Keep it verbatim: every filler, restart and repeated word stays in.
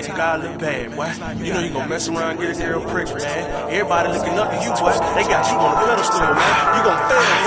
make a guy look bad, boy. You know you gon' mess around, get a girl pregnant, man. Everybody looking up to you, boy. They got you on the pedestal, man. You gon' fail,